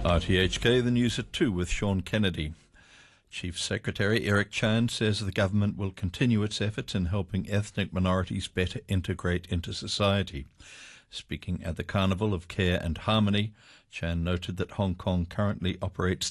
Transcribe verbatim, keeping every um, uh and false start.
R T H K, the news at two with Sean Kennedy. Chief Secretary Eric Chan says the government will continue its efforts in helping ethnic minorities better integrate into society. Speaking at the Carnival of Care and Harmony, Chan noted that Hong Kong currently operates